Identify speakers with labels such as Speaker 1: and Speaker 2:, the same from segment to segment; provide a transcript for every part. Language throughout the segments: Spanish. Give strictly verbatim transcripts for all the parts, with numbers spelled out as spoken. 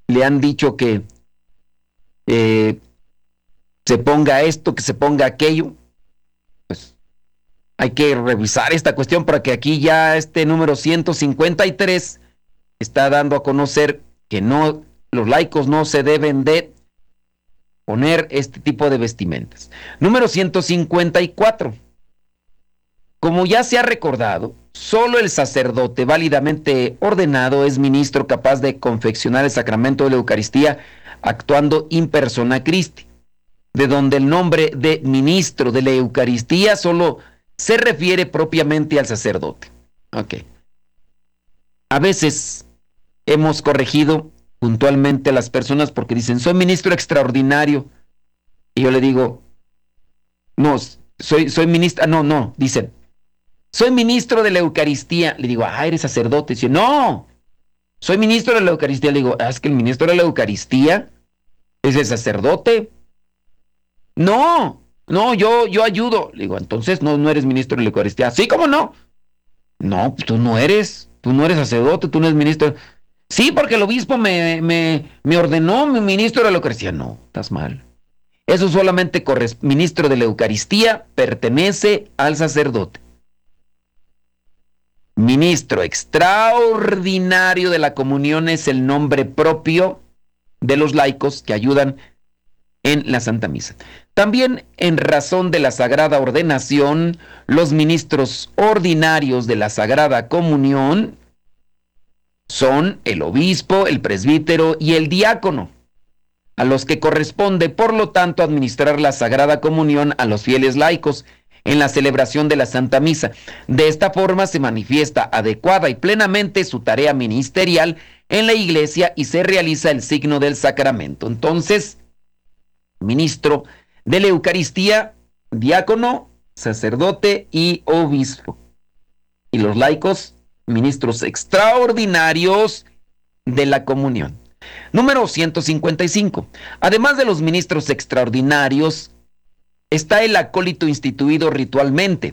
Speaker 1: le han dicho que eh, se ponga esto, que se ponga aquello, pues hay que revisar esta cuestión para que aquí ya este número ciento cincuenta y tres está dando a conocer que no, los laicos no se deben de poner este tipo de vestimentas. Número ciento cincuenta y cuatro. Como ya se ha recordado, solo el sacerdote válidamente ordenado es ministro capaz de confeccionar el sacramento de la Eucaristía actuando in persona Christi, de donde el nombre de ministro de la Eucaristía solo se refiere propiamente al sacerdote. Ok. A veces hemos corregido puntualmente a las personas porque dicen, soy ministro extraordinario. Y yo le digo, no, soy, soy ministro, no, no, dicen, soy ministro de la Eucaristía. Le digo, ah, eres sacerdote. Dice, no, soy ministro de la Eucaristía. Le digo, ah, es que el ministro de la Eucaristía es el sacerdote. No, no, yo, yo ayudo. Le digo, entonces no, no eres ministro de la Eucaristía. Sí, ¿cómo no? No, tú no eres, tú no eres sacerdote, tú no eres ministro. Sí, porque el obispo me, me, me ordenó mi ministro de la Eucaristía. No, estás mal. Eso solamente corres, ministro de la Eucaristía pertenece al sacerdote. Ministro extraordinario de la comunión es el nombre propio de los laicos que ayudan en la Santa Misa. También, en razón de la Sagrada Ordenación, los ministros ordinarios de la Sagrada Comunión son el obispo, el presbítero y el diácono, a los que corresponde, por lo tanto, administrar la Sagrada Comunión a los fieles laicos en la celebración de la Santa Misa. De esta forma se manifiesta adecuada y plenamente su tarea ministerial en la Iglesia y se realiza el signo del sacramento. Entonces, ministro de la Eucaristía, diácono, sacerdote y obispo. Y los laicos, ministros extraordinarios de la comunión. Número ciento cincuenta y cinco. Además de los ministros extraordinarios, está el acólito instituido ritualmente,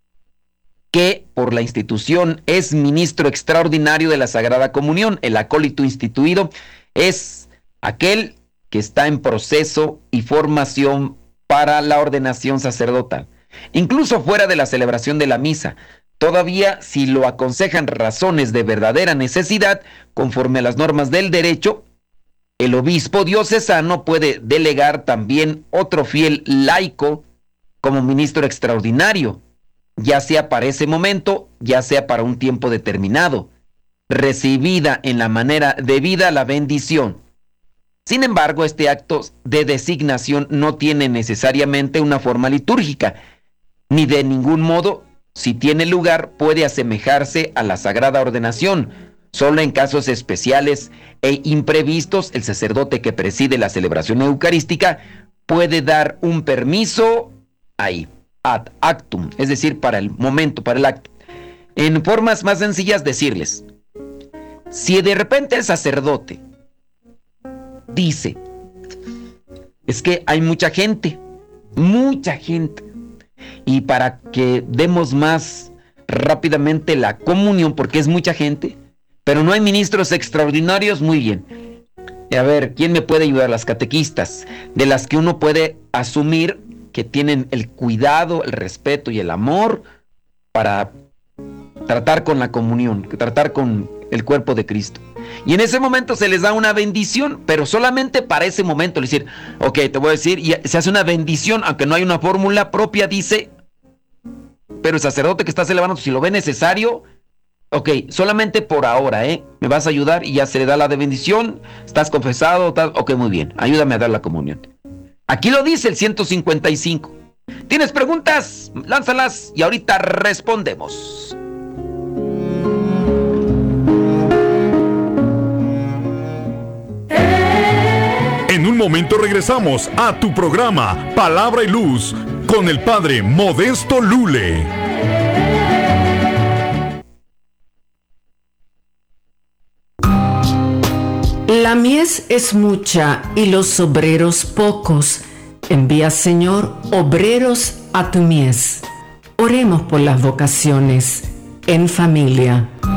Speaker 1: que por la institución es ministro extraordinario de la Sagrada Comunión. El acólito instituido es aquel que está en proceso y formación para la ordenación sacerdotal, incluso fuera de la celebración de la misa. Todavía, si lo aconsejan razones de verdadera necesidad, conforme a las normas del derecho, el obispo diocesano puede delegar también otro fiel laico como ministro extraordinario, ya sea para ese momento, ya sea para un tiempo determinado, recibida en la manera debida la bendición. Sin embargo, este acto de designación no tiene necesariamente una forma litúrgica, ni de ningún modo, si tiene lugar, puede asemejarse a la sagrada ordenación. Solo en casos especiales e imprevistos, el sacerdote que preside la celebración eucarística puede dar un permiso ahí, ad actum, es decir, para el momento, para el acto. En formas más sencillas, decirles, si de repente el sacerdote dice, es que hay mucha gente, mucha gente, y para que demos más rápidamente la comunión, porque es mucha gente, pero no hay ministros extraordinarios, muy bien. A ver, ¿quién me puede ayudar? Las catequistas, de las que uno puede asumir que tienen el cuidado, el respeto y el amor para tratar con la comunión, tratar con el cuerpo de Cristo. Y en ese momento se les da una bendición, pero solamente para ese momento. Es decir, ok, te voy a decir, y se hace una bendición, aunque no hay una fórmula propia, dice, pero el sacerdote que está celebrando, si lo ve necesario, ok, solamente por ahora, ¿eh? Me vas a ayudar y ya se le da la de bendición, estás confesado, tal, ok, muy bien, ayúdame a dar la comunión. Aquí lo dice el ciento cincuenta y cinco. ¿Tienes preguntas? Lánzalas y ahorita respondemos.
Speaker 2: En un momento regresamos a tu programa Palabra y Luz con el Padre Modesto Lule.
Speaker 3: La mies es mucha y los obreros pocos. Envía, Señor, obreros a tu mies. Oremos por las vocaciones en familia.